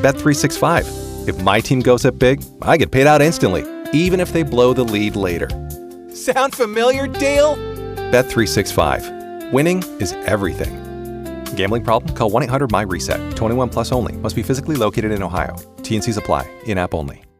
Bet365. If my team goes up big, I get paid out instantly, even if they blow the lead later. Sound familiar, Dale? Bet365. Winning is everything. Gambling problem? Call 1-800-MY-RESET. 21 plus only. Must be physically located in Ohio. T&Cs apply. In-app only.